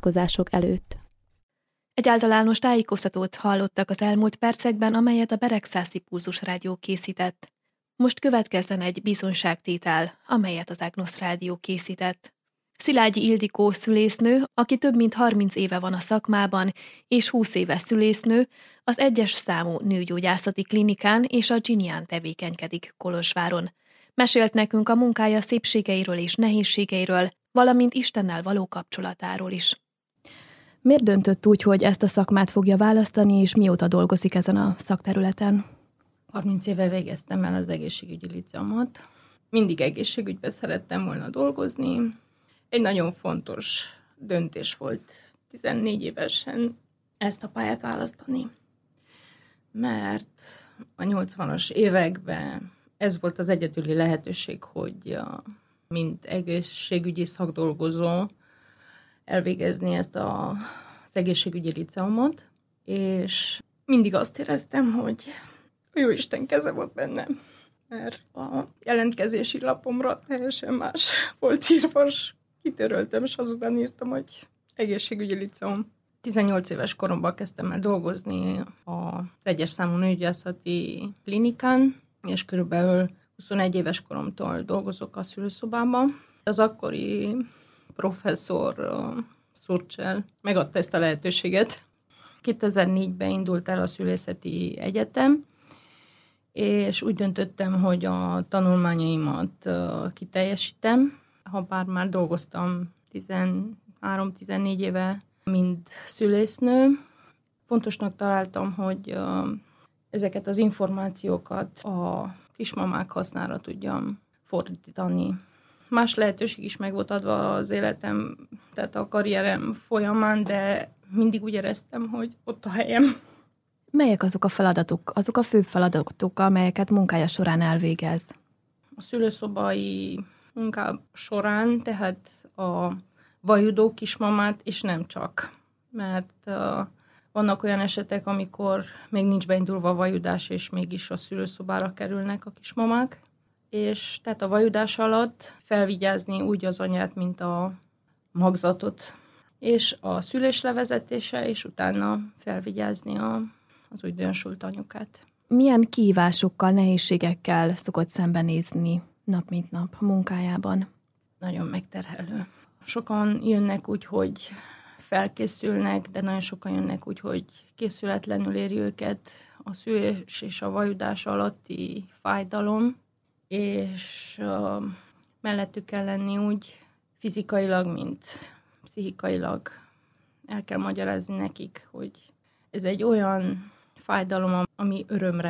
beavatkozások előtt. Egy általános tájékoztatót hallottak az elmúlt percekben, amelyet a Beregszászi Pulzus Rádió készített. Most következzen egy bizonyságtétel, amelyet az Ágnosz Rádió készített. Szilágyi Ildikó szülésznő, aki több mint 30 éve van a szakmában, és 20 éves szülésznő, az 1-es számú nőgyógyászati klinikán és a Ginián tevékenykedik Kolozsváron. Mesélt nekünk a munkája szépségeiről és nehézségeiről, valamint Istennel való kapcsolatáról is. Miért döntött úgy, hogy ezt a szakmát fogja választani, és mióta dolgozik ezen a szakterületen? 30 éve végeztem el az egészségügyi liceumot. Mindig egészségügyben szerettem volna dolgozni. Egy nagyon fontos döntés volt 14 évesen ezt a pályát választani, mert a 80-as években ez volt az egyedüli lehetőség, hogy mint egészségügyi szakdolgozó elvégezni ezt az egészségügyi liceumot, és mindig azt éreztem, hogy a Jóisten keze volt bennem, mert a jelentkezési lapomra teljesen más volt írva, és kitöröltem, és azután írtam, hogy egészségügyi liceum. 18 éves koromban kezdtem el dolgozni az 1-es számú nőgyógyászati klinikán, és körülbelül 21 éves koromtól dolgozok a szülőszobában. Az akkori professzor Szurcsel megadta ezt a lehetőséget. 2004-ben indult el a szülészeti egyetem, és úgy döntöttem, hogy a tanulmányaimat kiteljesítem. Habár már dolgoztam 13-14 éve, mint szülésznő. Fontosnak találtam, hogy ezeket az információkat a kismamák hasznára tudjam fordítani. Más lehetőség is meg volt adva az életem, tehát a karrierem folyamán, de mindig úgy éreztem, hogy ott a helyem. Melyek azok a feladatok, azok a főbb feladatok, amelyeket munkája során elvégez? A szülőszobai munká során, tehát a vajudó kismamát, és nem csak, mert vannak olyan esetek, amikor még nincs beindulva a vajudás, és mégis a szülőszobára kerülnek a kismamák, és tehát a vajudás alatt felvigyázni úgy az anyát, mint a magzatot, és a szülés levezetése, és utána felvigyázni az újdonsült anyukát. Milyen kihívásokkal, nehézségekkel szokott szembenézni nap mint nap a munkájában? Nagyon megterhelő. Sokan jönnek úgy, hogy felkészülnek, de nagyon sokan jönnek úgy, hogy készületlenül éri őket a szülés és a vajudás alatti fájdalom, és mellettük kell lenni úgy fizikailag, mint pszichikailag. El kell magyarázni nekik, hogy ez egy olyan fájdalom, ami örömére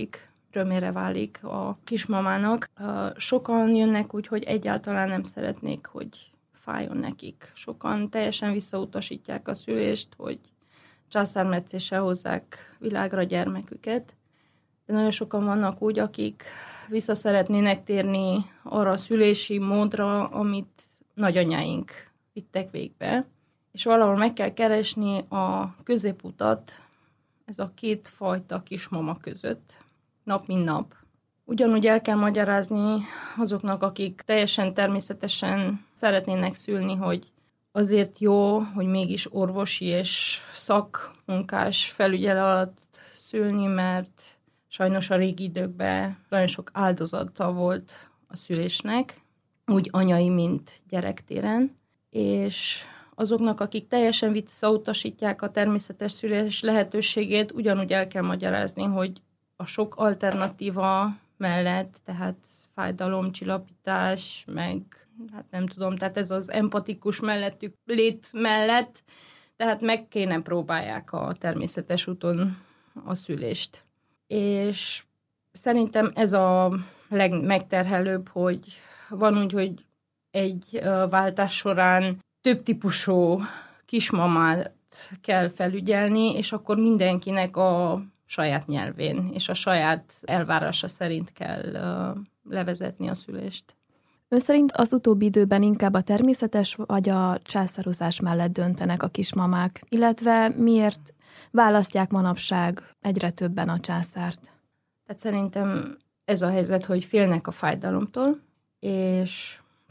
válik a kismamának. Sokan jönnek úgy, hogy egyáltalán nem szeretnék, hogy fájjon nekik. Sokan teljesen visszautasítják a szülést, hogy császármetszéssel hozzák világra gyermeküket. De nagyon sokan vannak úgy, akik vissza szeretnének térni arra a szülési módra, amit nagyanyáink vittek végbe. És valahol meg kell keresni a középutat ez a két fajta kismama között, nap mint nap. Ugyanúgy el kell magyarázni azoknak, akik teljesen természetesen szeretnének szülni, hogy azért jó, hogy mégis orvosi és szakmunkás felügyelet alatt szülni, mert sajnos a régi időkben nagyon sok áldozata volt a szülésnek, úgy anyai, mint gyerektéren, és azoknak, akik teljesen visszautasítják a természetes szülés lehetőségét, ugyanúgy el kell magyarázni, hogy a sok alternatíva mellett, tehát fájdalomcsillapítás, meg hát nem tudom, tehát ez az empatikus mellettük lét mellett, tehát meg kéne próbálják a természetes úton a szülést. És szerintem ez a legmegterhelőbb, hogy van úgy, hogy egy váltás során több típusú kismamát kell felügyelni, és akkor mindenkinek a saját nyelvén és a saját elvárása szerint kell levezetni a szülést. Ön szerint az utóbbi időben inkább a természetes vagy a császározás mellett döntenek a kismamák, illetve miért választják manapság egyre többen a császárt? Tehát szerintem ez a helyzet, hogy félnek a fájdalomtól, és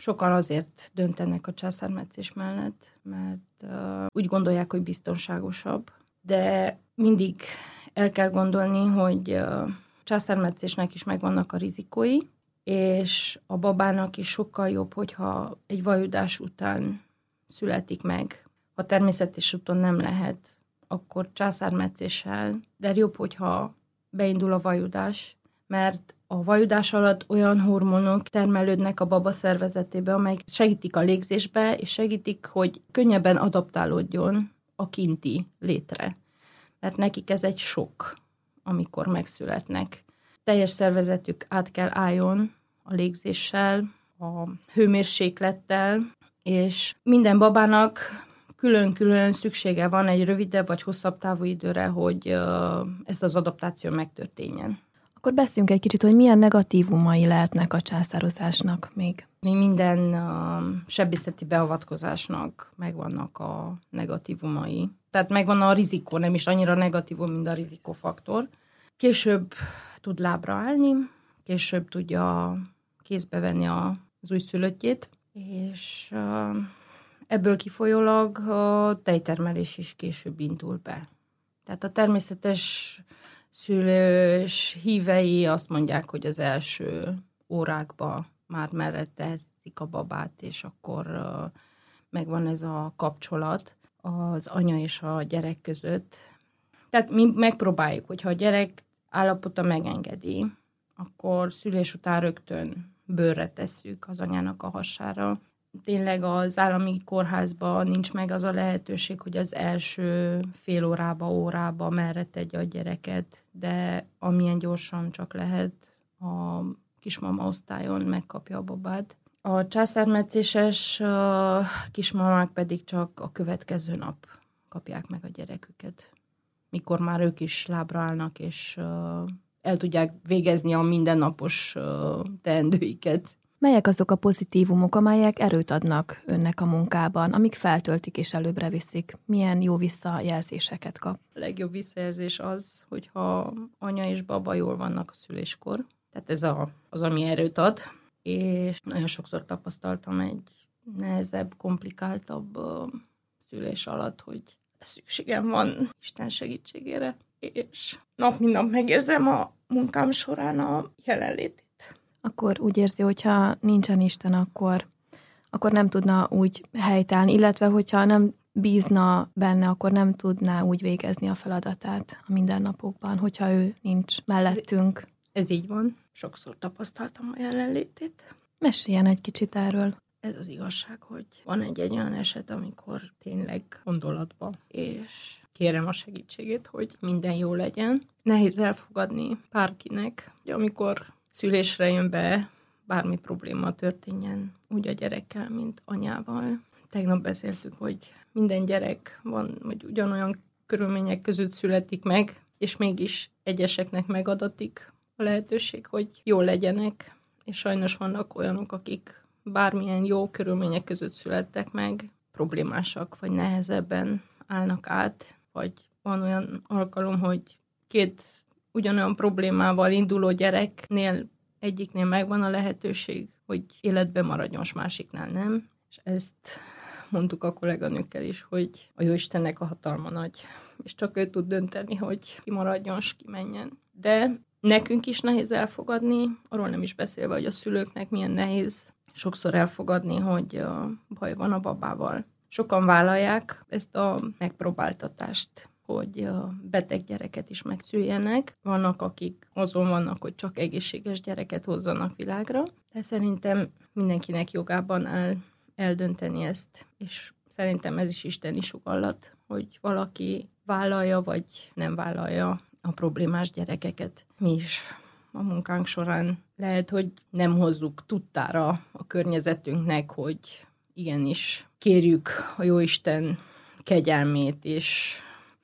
sokan azért döntenek a császármetszés mellett, mert úgy gondolják, hogy biztonságosabb, de mindig el kell gondolni, hogy császármetszésnek is megvannak a rizikói, és a babának is sokkal jobb, hogyha egy vajudás után születik meg. Ha természetes úton nem lehet, akkor császármetszéssel, de jobb, hogyha beindul a vajudás, mert a vajudás alatt olyan hormonok termelődnek a baba szervezetébe, amelyek segítik a légzésbe, és segítik, hogy könnyebben adaptálódjon a kinti létre. Mert nekik ez egy sok, amikor megszületnek. Teljes szervezetük át kell álljon a légzéssel, a hőmérséklettel, és minden babának külön-külön szüksége van egy rövidebb vagy hosszabb távú időre, hogy ezt az adaptáció megtörténjen. Akkor beszéljünk egy kicsit, hogy milyen negatívumai lehetnek a császározásnak még. Minden sebészeti beavatkozásnak megvannak a negatívumai. Tehát megvan a rizikó, nem is annyira negatívum, mint a rizikófaktor. Később tud lábra állni, később tudja kézbe venni az újszülöttjét, és ebből kifolyólag a tejtermelés is később indul be. Tehát a természetes szülős hívei azt mondják, hogy az első órákban már merre tehetik a babát, és akkor megvan ez a kapcsolat az anya és a gyerek között. Tehát mi megpróbáljuk, hogyha a gyerek állapota megengedi, akkor szülés után rögtön bőrre tesszük az anyának a hasára. Tényleg az állami kórházban nincs meg az a lehetőség, hogy az első fél órába merre tegye a gyereket, de amilyen gyorsan csak lehet, a kismama osztályon megkapja a babát. A császármetszéses kismamák pedig csak a következő nap kapják meg a gyereküket, mikor már ők is lábra állnak, és el tudják végezni a mindennapos teendőiket. Melyek azok a pozitívumok, amelyek erőt adnak önnek a munkában, amik feltöltik és előbbre viszik? Milyen jó visszajelzéseket kap? A legjobb visszajelzés az, hogyha anya és baba jól vannak a szüléskor. Tehát ez az, ami erőt ad. És nagyon sokszor tapasztaltam egy nehezebb, komplikáltabb szülés alatt, hogy szükségem van Isten segítségére. És nap mint nap megérzem a munkám során a jelenlétét. Akkor úgy érzi, hogyha nincsen Isten, akkor nem tudna úgy helytállni, illetve hogyha nem bízna benne, akkor nem tudná úgy végezni a feladatát a mindennapokban, hogyha ő nincs mellettünk. Ez így van. Sokszor tapasztaltam a jelenlétét. Meséljen egy kicsit erről. Ez az igazság, hogy van egy olyan eset, amikor tényleg gondolatba, és kérem a segítségét, hogy minden jó legyen. Nehéz elfogadni bárkinek, hogy amikor szülésre jön be, bármi probléma történjen, úgy a gyerekkel, mint anyával. Tegnap beszéltük, hogy minden gyerek van, hogy ugyanolyan körülmények között születik meg, és mégis egyeseknek megadatik a lehetőség, hogy jól legyenek, és sajnos vannak olyanok, akik bármilyen jó körülmények között születtek meg, problémásak, vagy nehezebben állnak át, vagy van olyan alkalom, hogy két ugyanolyan problémával induló gyereknél egyiknél megvan a lehetőség, hogy életben maradjon, s másiknál nem. És ezt mondtuk a kolléganőkkel is, hogy a Jóistennek a hatalma nagy, és csak ő tud dönteni, hogy ki maradjon, s ki menjen. De nekünk is nehéz elfogadni, arról nem is beszélve, hogy a szülőknek milyen nehéz sokszor elfogadni, hogy baj van a babával. Sokan vállalják ezt a megpróbáltatást, hogy beteg gyereket is megszüljenek. Vannak, akik azon vannak, hogy csak egészséges gyereket hozzanak világra, de szerintem mindenkinek jogában áll eldönteni ezt, és szerintem ez is isteni sugallat, hogy valaki vállalja, vagy nem vállalja a problémás gyerekeket. Mi is a munkánk során lehet, hogy nem hozzuk tudtára a környezetünknek, hogy igenis kérjük a Jóisten kegyelmét és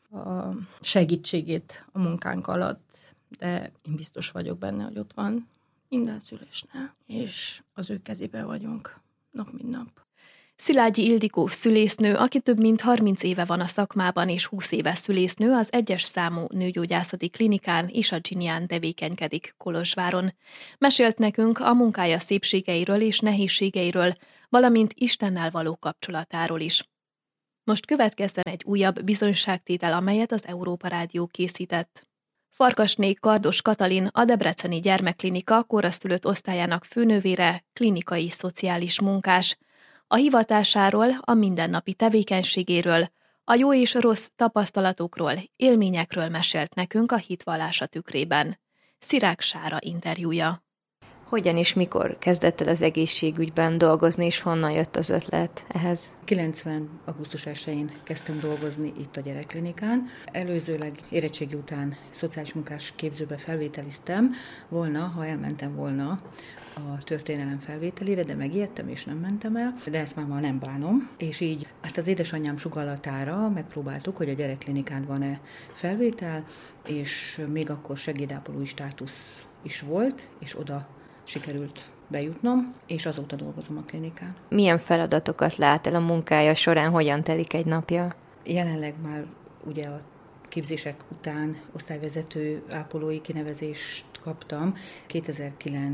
a segítségét a munkánk alatt, de én biztos vagyok benne, hogy ott van minden szülésnél, és az ő kezében vagyunk nap mint nap. Szilágyi Ildikó szülésznő, aki több mint 30 éve van a szakmában és 20 éves szülésznő, az 1-es számú nőgyógyászati klinikán és a Dzsinián tevékenykedik Kolozsváron. Mesélt nekünk a munkája szépségeiről és nehézségeiről, valamint Istennel való kapcsolatáról is. Most következzen egy újabb bizonyságtétel, amelyet az Európa Rádió készített. Farkasné Kardos Katalin, a Debreceni Gyermekklinika kóraszülött osztályának főnővére, klinikai szociális munkás. A hivatásáról, a mindennapi tevékenységéről, a jó és rossz tapasztalatokról, élményekről mesélt nekünk a hitvallása tükrében. Szirák Sára interjúja. Hogyan és mikor kezdett el az egészségügyben dolgozni, és honnan jött az ötlet ehhez? 90. augusztus 1-én kezdtem dolgozni itt a gyerekklinikán. Előzőleg érettségi után szociális munkás képzőbe felvételiztem volna, ha elmentem volna a történelem felvételére, de megijedtem és nem mentem el, de ezt már nem bánom. És így hát az édesanyám sugallatára megpróbáltuk, hogy a gyerekklinikán van-e felvétel, és még akkor segédápolói státusz is volt, és oda sikerült bejutnom, és azóta dolgozom a klinikán. Milyen feladatokat lát el a munkája során, hogyan telik egy napja? Jelenleg már ugye a képzések után osztályvezető ápolói kinevezést kaptam 2009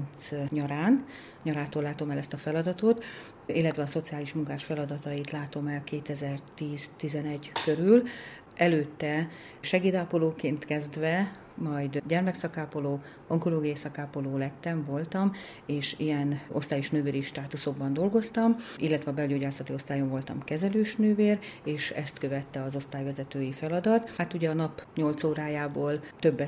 nyarától látom el ezt a feladatot, illetve a szociális munkás feladatait látom el 2010-11 körül. Előtte segédápolóként kezdve, majd gyermekszakápoló, onkológiai szakápoló voltam, és ilyen osztályos nővéri státuszokban dolgoztam, illetve a belgyógyászati osztályon voltam kezelős nővér, és ezt követte az osztályvezetői feladat. Hát ugye a nap 8 órájából többet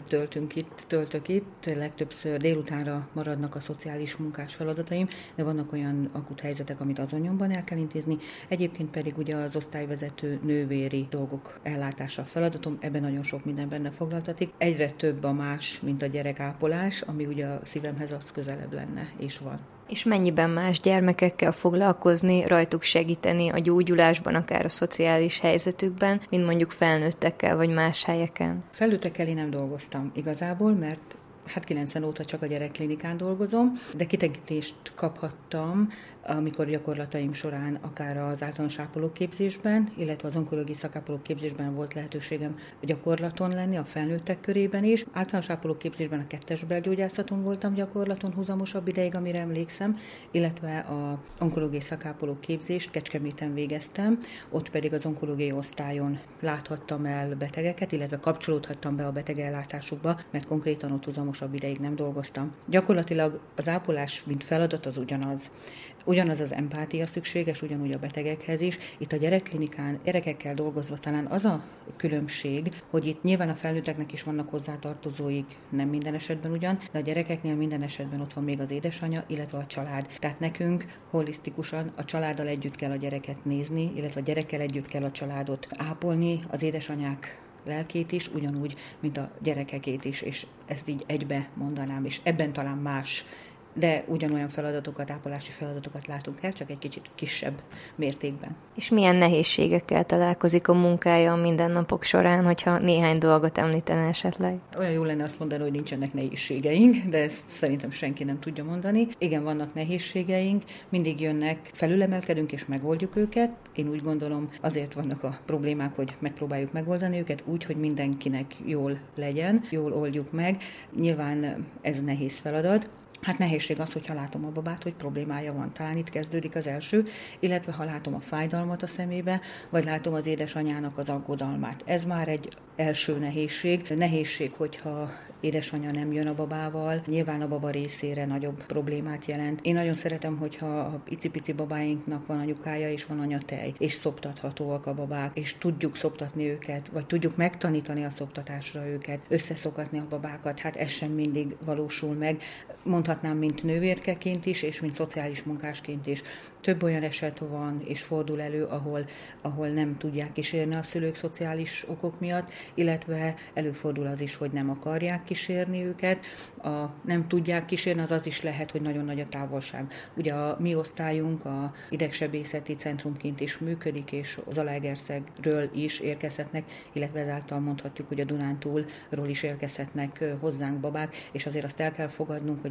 töltök itt, legtöbbször délutánra maradnak a szociális munkás feladataim, de vannak olyan akut helyzetek, amit azon nyomban el kell intézni, egyébként pedig ugye az osztályvezető nővéri dolgok ellátása a feladatom, ebben nagyon sok minden benne foglaltatik. Egyre több a más, mint a gyerekápolás, ami ugye a szívemhez az közelebb lenne, és van. És mennyiben más gyermekekkel foglalkozni, rajtuk segíteni a gyógyulásban, akár a szociális helyzetükben, mint mondjuk felnőttekkel vagy más helyeken? Felnőttekkel én nem dolgoztam igazából, mert 90 óta csak a gyerekklinikán dolgozom, de kitekintést kaphattam, amikor gyakorlataim során akár az általános ápolóképzésben, illetve az onkológiai szakápolók képzésben volt lehetőségem gyakorlaton lenni, a felnőttek körében is. Általános ápolóképzésben a 2-es belgyógyászaton voltam gyakorlaton húzamosabb ideig, amire emlékszem, illetve a onkológiai szakápolók képzést Kecskeméten végeztem, ott pedig az onkológiai osztályon láthattam el betegeket, illetve kapcsolódhattam be a betegellátásukba, mert konkrétan ott húzamosabb ideig nem dolgoztam. Gyakorlatilag az ápolás, mint feladat az ugyanaz. Ugyanaz az empátia szükséges, ugyanúgy a betegekhez is. Itt a gyerekklinikán gyerekekkel dolgozva talán az a különbség, hogy itt nyilván a felnőtteknek is vannak hozzátartozóik, nem minden esetben ugyan, de a gyerekeknél minden esetben ott van még az édesanyja, illetve a család. Tehát nekünk holisztikusan a családdal együtt kell a gyereket nézni, illetve a gyerekkel együtt kell a családot ápolni, az édesanyák lelkét is, ugyanúgy, mint a gyerekekét is, és ezt így egybe mondanám, és ebben talán más, de ugyanolyan feladatokat, ápolási feladatokat látunk el, csak egy kicsit kisebb mértékben. És milyen nehézségekkel találkozik a munkája a mindennapok során, hogyha néhány dolgot említene esetleg? Olyan jó lenne azt mondani, hogy nincsenek nehézségeink, de ezt szerintem senki nem tudja mondani. Igen, vannak nehézségeink, mindig jönnek, felülemelkedünk és megoldjuk őket. Én úgy gondolom, azért vannak a problémák, hogy megpróbáljuk megoldani őket úgy, hogy mindenkinek jól legyen, jól oldjuk meg. Nyilván ez nehéz feladat. Hát nehézség az, hogyha látom a babát, hogy problémája van. Talán itt kezdődik az első, illetve ha látom a fájdalmat a szemébe, vagy látom az édesanyának az aggodalmát. Ez már egy első nehézség. Nehézség, hogyha édesanyja nem jön a babával, nyilván a baba részére nagyobb problémát jelent. Én nagyon szeretem, hogyha a icipici babáinknak van anyukája és van anyatej, és szoptathatóak a babák, és tudjuk szoptatni őket, vagy tudjuk megtanítani a szoptatásra őket, összeszokatni a babákat, hát ez sem mindig valósul meg. Mondhatnám, mint nővérkeként is, és mint szociális munkásként is. Több olyan eset van, és fordul elő, ahol nem tudják kísérni a szülők szociális okok miatt, illetve előfordul az is, hogy nem akarják kísérni őket. A nem tudják kísérni, az is lehet, hogy nagyon nagy a távolság. Ugye a mi osztályunk a idegsebészeti centrumként is működik, és Zalaegerszegről is érkezhetnek, illetve ezáltal mondhatjuk, hogy a Dunántúlról is érkezhetnek hozzánk babák, és azért azt el kell fogadnunk, hogy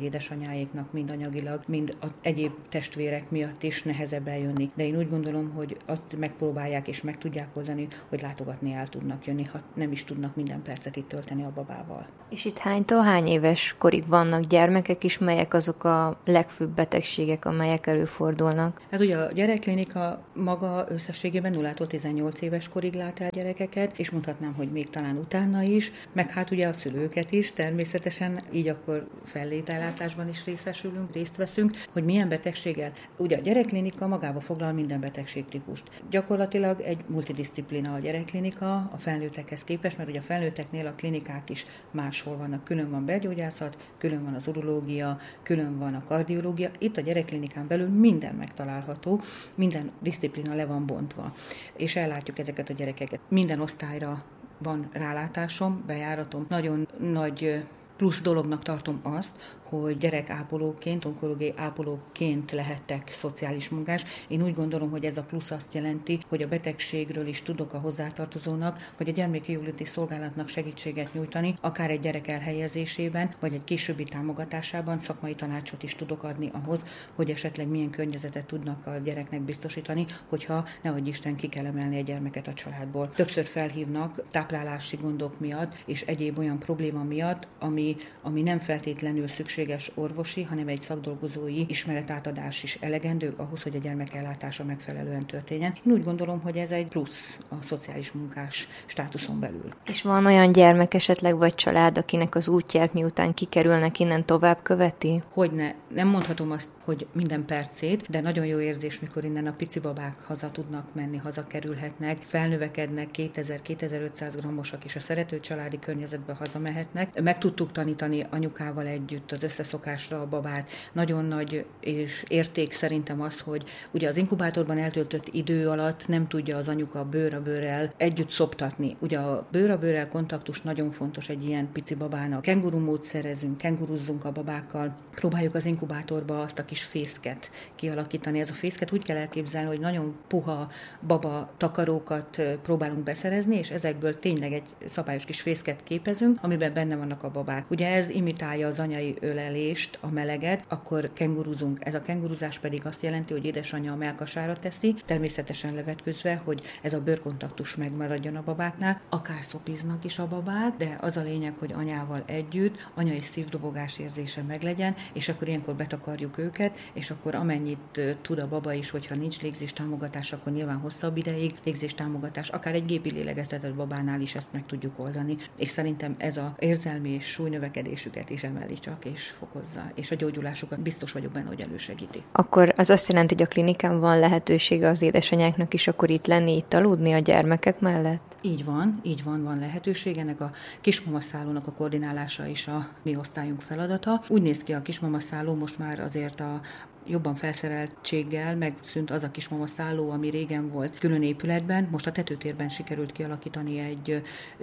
édesanyáiknak mind anyagilag, mind az egyéb testvérek miatt is nehezebb eljönni. De én úgy gondolom, hogy azt megpróbálják és meg tudják oldani, hogy látogatni el tudnak jönni, ha nem is tudnak minden percet itt tölteni a babával. És itt hánytól hány éves korig vannak gyermekek is, melyek azok a legfőbb betegségek, amelyek előfordulnak? Hát ugye a gyerekklinika maga összességében 0-tól 18 éves korig lát el gyerekeket, és mondhatnám, hogy még talán utána is, meg hát ugye a szülőket is természetesen, így akkor fellétellátásban is részt veszünk, hogy milyen betegséggel. Ugye a gyerekklinika magába foglal minden betegségtípust. Gyakorlatilag egy multidisziplina a gyerekklinika a felnőttekhez képest, mert ugye a felnőtteknél a klinikák is máshol vannak. Külön van belgyógyászat, külön van az urológia, külön van a kardiológia. Itt a gyerekklinikán belül minden megtalálható, minden diszciplina le van bontva. És ellátjuk ezeket a gyerekeket. Minden osztályra van rálátásom, bejáratom. Nagyon nagy plusz dolognak tartom azt, hogy gyerekápolóként, onkológiai ápolóként lehettek szociális munkás. Én úgy gondolom, hogy ez a plusz azt jelenti, hogy a betegségről is tudok a hozzátartozónak, vagy a gyermekjóléti szolgálatnak segítséget nyújtani, akár egy gyerek elhelyezésében, vagy egy későbbi támogatásában szakmai tanácsot is tudok adni ahhoz, hogy esetleg milyen környezetet tudnak a gyereknek biztosítani, hogyha nehogy Isten ki kell emelni egy gyermeket a családból. Többször felhívnak táplálási gondok miatt, és egyéb olyan probléma miatt, ami nem feltétlenül szükséges orvosi, hanem egy szakdolgozói ismeretátadás is elegendő ahhoz, hogy a gyermekellátása megfelelően történjen. Én úgy gondolom, hogy ez egy plusz a szociális munkás státuszon belül. És van olyan gyermek esetleg vagy család, akinek az útját miután kikerülnek innen tovább követi? Hogyne. Nem mondhatom azt, hogy minden percét, de nagyon jó érzés, mikor innen a pici babák haza tudnak menni, hazakerülhetnek, felnövekednek, 2000-2500 grammosak és a szerető családi környezetbe hazamehetnek. Meg tudtuk tanítani anyukával együtt az összeszokásra a babát. Nagyon nagy és érték szerintem az, hogy ugye az inkubátorban eltöltött idő alatt nem tudja az anyuka bőr a bőrrel együtt szoptatni. Ugye a bőr a bőrrel kontaktus nagyon fontos egy ilyen pici babának. Kengurumót szerezünk, kenguruzzunk a babákkal, próbáljuk az inkubátorba azt a kis fészket kialakítani. Ez a fészket úgy kell elképzelni, hogy nagyon puha baba takarókat próbálunk beszerezni, és ezekből tényleg egy szabályos kis fészket képezünk, amiben benne vannak a babák. Ugye ez imitálja az anyai ölelést, a meleget, akkor kenguruzunk. Ez a kenguruzás pedig azt jelenti, hogy édesanyja a mellkasára teszi, természetesen levetközve, hogy ez a bőrkontaktus megmaradjon a babáknál. Akár szopiznak is a babák, de az a lényeg, hogy anyával együtt anyai szívdobogás érzése meglegyen, és akkor ilyenkor betakarjuk őket, és akkor amennyit tud a baba is, hogyha nincs légzéstámogatás, akkor nyilván hosszabb ideig légzéstámogatás, akár egy gépi lélegeztetett babánál is ezt meg tudjuk oldani. És szerintem ez az érzelmi és súlynövekedésüket is emeli csak, és fokozza, és a gyógyulásukat biztos vagyok benne, hogy elősegíti. Akkor az azt jelenti, hogy a klinikán van lehetősége az édesanyáknak is akkor itt lenni, itt aludni a gyermekek mellett? Így van lehetőség. Ennek a kismamaszállónak a koordinálása is a mi osztályunk feladata. Úgy néz ki a kismamaszálló most már azért a jobban felszereltséggel megszűnt az a kismamaszálló, ami régen volt külön épületben. Most a tetőtérben sikerült kialakítani egy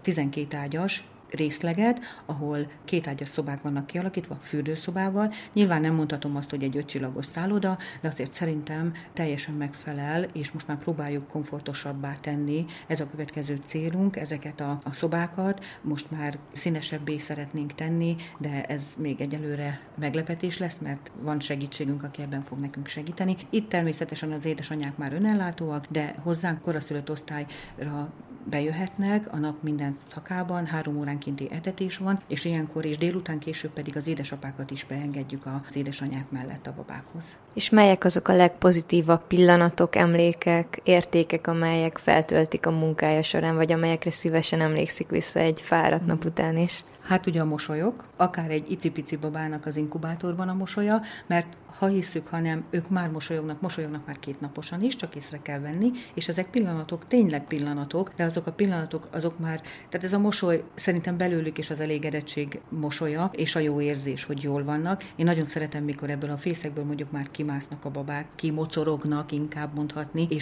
12 ágyas részleget, ahol 2 ágyas szobák vannak kialakítva, fürdőszobával. Nyilván nem mondhatom azt, hogy egy 5 csillagos szálloda, de azért szerintem teljesen megfelel, és most már próbáljuk komfortosabbá tenni. Ez a következő célunk, ezeket a szobákat most már színesebbé szeretnénk tenni, de ez még egyelőre meglepetés lesz, mert van segítségünk, aki ebben fog nekünk segíteni. Itt természetesen az édesanyák már önellátóak, de hozzánk koraszülött osztályra bejöhetnek a nap minden szakában, 3 óránkénti etetés van, és ilyenkor és délután később pedig az édesapákat is beengedjük az édesanyák mellett a babákhoz. És melyek azok a legpozitívabb pillanatok, emlékek, értékek, amelyek feltöltik a munkája során, vagy amelyekre szívesen emlékszik vissza egy fáradt nap után is? Hát ugye a mosolyok, akár egy icipici babának az inkubátorban a mosolya, mert ha hiszük, hanem ők már mosolyognak már 2 naposan is, csak észre kell venni, és ezek pillanatok, tényleg pillanatok, de azok a pillanatok, azok már, tehát ez a mosoly szerintem belőlük is az elégedettség mosolya, és a jó érzés, hogy jól vannak. Én nagyon szeretem, mikor ebből a fészekből mondjuk már kimásznak a babák, kimocorognak, inkább mondhatni, és úgy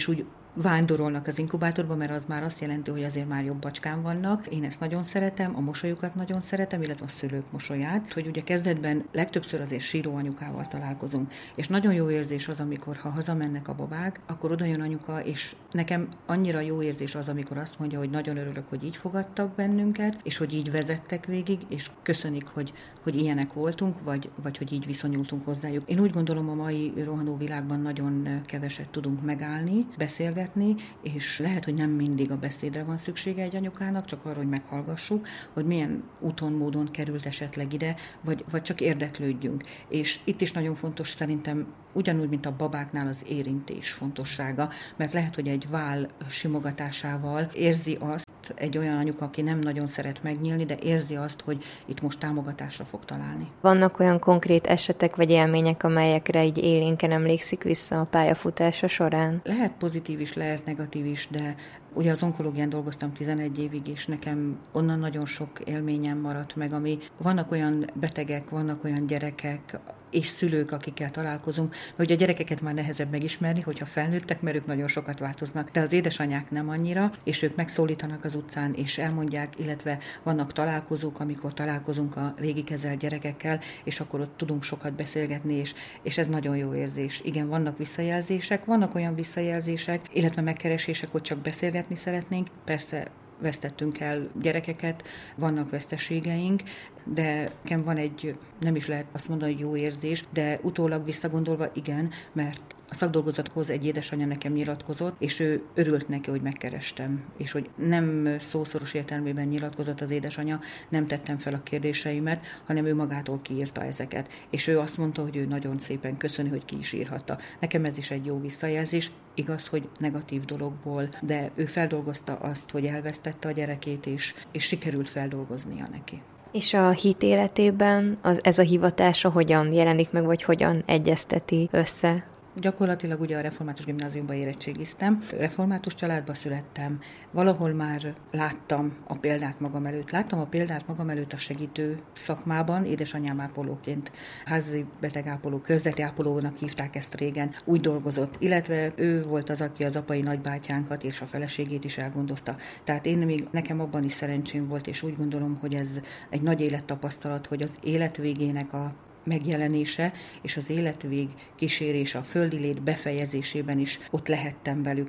vándorolnak az inkubátorba, mert az már azt jelenti, hogy azért már jobb bacskán vannak. Én ezt nagyon szeretem, a mosolyukat nagyon szeretem, illetve a szülők mosolyát, hogy ugye kezdetben legtöbbször azért síró anyukával találkozunk. És nagyon jó érzés az, amikor ha hazamennek a babák, akkor oda jön anyuka, és nekem annyira jó érzés az, amikor azt mondja, hogy nagyon örülök, hogy így fogadtak bennünket, és hogy így vezettek végig, és köszönik, hogy ilyenek voltunk, vagy hogy így viszonyultunk hozzájuk. Én úgy gondolom, a mai rohanó világban nagyon keveset tudunk megállni, beszélgetni, és lehet, hogy nem mindig a beszédre van szüksége egy anyukának, csak arra, hogy meghallgassuk, hogy milyen úton, módon került esetleg ide, vagy csak érdeklődjünk. És itt is nagyon fontos szerintem, ugyanúgy, mint a babáknál az érintés fontossága, mert lehet, hogy egy váll simogatásával érzi azt egy olyan anyuka, aki nem nagyon szeret megnyílni, de érzi azt, hogy itt most támogatásra fog találni. Vannak olyan konkrét esetek vagy élmények, amelyekre így élénken emlékszik vissza a pályafutása során? Lehet pozitív is, lehet negatív is, de ugye az onkológián dolgoztam 11 évig, és nekem onnan nagyon sok élményem maradt meg, ami vannak olyan betegek, vannak olyan gyerekek, és szülők, akikkel találkozunk, hogy a gyerekeket már nehezebb megismerni, hogyha felnőttek, mert ők nagyon sokat változnak, de az édesanyák nem annyira, és ők megszólítanak az utcán, és elmondják, illetve vannak találkozók, amikor találkozunk a régi kezelt gyerekekkel, és akkor ott tudunk sokat beszélgetni, és ez nagyon jó érzés. Igen, vannak visszajelzések, vannak olyan visszajelzések, illetve megkeresések, hogy csak beszélgetni szeretnénk, persze vesztettünk el gyerekeket, vannak veszteségeink, de nekem van egy, nem is lehet azt mondani, hogy jó érzés, de utólag visszagondolva igen, mert a szakdolgozathoz egy édesanyja nekem nyilatkozott, és ő örült neki, hogy megkerestem, és hogy nem szószoros értelmében nyilatkozott az édesanyja, nem tettem fel a kérdéseimet, hanem ő magától kiírta ezeket. És ő azt mondta, hogy ő nagyon szépen köszöni, hogy ki is írhatta. Nekem ez is egy jó visszajelzés, igaz, hogy negatív dologból, de ő feldolgozta azt, hogy elvesztette a gyerekét, és sikerült feldolgoznia neki. És a hit életében ez a hivatása hogyan jelenik meg, vagy hogyan egyezteti össze? Gyakorlatilag ugye a református gimnáziumban érettségiztem, református családba születtem, valahol már láttam a példát magam előtt a segítő szakmában, édesanyám ápolóként, házi betegápoló, körzeti ápolónak hívták ezt régen, úgy dolgozott, illetve ő volt az, aki az apai nagybátyánkat és a feleségét is elgondozta. Tehát nekem abban is szerencsém volt, és úgy gondolom, hogy ez egy nagy élettapasztalat, hogy az élet végének a megjelenése és az életvég kísérése, a földi lét befejezésében is ott lehettem velük,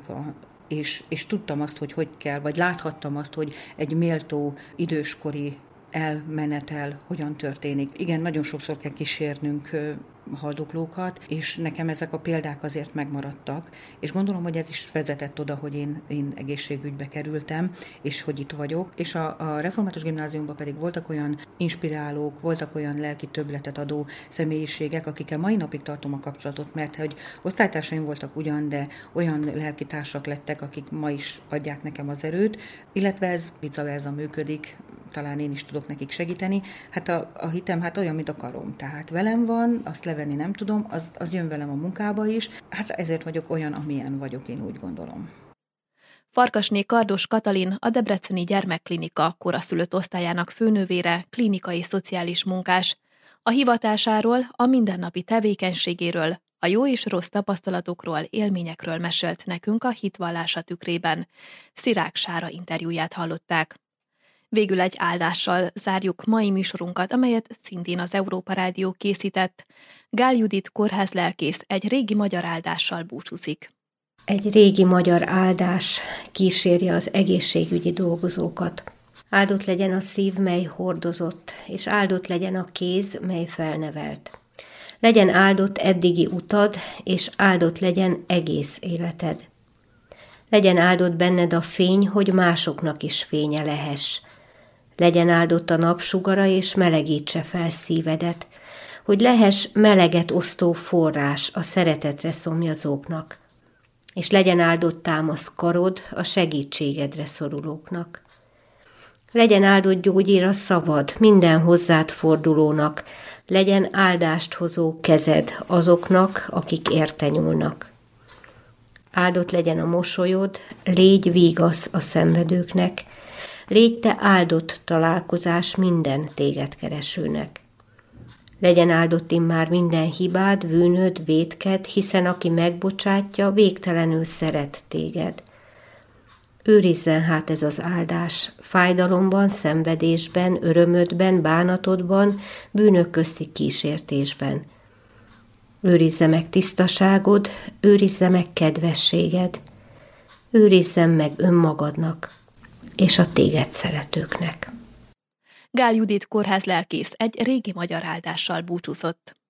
és tudtam azt, hogy kell, vagy láthattam azt, hogy egy méltó időskori elmenetel hogyan történik. Igen, nagyon sokszor kell kísérnünk haldoklókat, és nekem ezek a példák azért megmaradtak, és gondolom, hogy ez is vezetett oda, hogy én egészségügybe kerültem, és hogy itt vagyok, és a református gimnáziumban pedig voltak olyan inspirálók, voltak olyan lelki többletet adó személyiségek, akikkel mai napig tartom a kapcsolatot, mert hogy osztálytársaim voltak ugyan, de olyan lelkitársak lettek, akik ma is adják nekem az erőt, illetve ez vice versa működik, talán én is tudok nekik segíteni. Hát a hitem olyan, mint a karom. Tehát velem van, azt levenni nem tudom, az jön velem a munkába is. Hát ezért vagyok olyan, amilyen vagyok, én úgy gondolom. Farkasné Kardos Katalin, a Debreceni Gyermekklinika koraszülött osztályának főnövére, klinikai szociális munkás. A hivatásáról, a mindennapi tevékenységéről, a jó és rossz tapasztalatokról, élményekről mesélt nekünk a hitvallása tükrében. Szirák Sára interjúját hallották. Végül egy áldással zárjuk mai műsorunkat, amelyet szintén az Európa Rádió készített. Gál Judit kórházlelkész egy régi magyar áldással búcsúzik. Egy régi magyar áldás kíséri az egészségügyi dolgozókat. Áldott legyen a szív, mely hordozott, és áldott legyen a kéz, mely felnevelt. Legyen áldott eddigi utad, és áldott legyen egész életed. Legyen áldott benned a fény, hogy másoknak is fénye lehess. Legyen áldott a napsugara, és melegítse fel szívedet, hogy lehess meleget osztó forrás a szeretetre szomjazóknak, és legyen áldott támasz karod a segítségedre szorulóknak. Legyen áldott gyógyír a szavad minden hozzád fordulónak, legyen áldást hozó kezed azoknak, akik érte nyúlnak. Áldott legyen a mosolyod, légy vígasz a szenvedőknek, légy te áldott találkozás minden téged keresőnek. Legyen áldott immár minden hibád, bűnöd, vétked, hiszen aki megbocsátja, végtelenül szeret téged. Őrizzen hát ez az áldás, fájdalomban, szenvedésben, örömödben, bánatodban, bűnök közti kísértésben. Őrizze meg tisztaságod, őrizze meg kedvességed, őrizzen meg önmagadnak és a téged szeretőknek. Gál Judit kórházlelkész egy régi magyar áldással búcsúzott.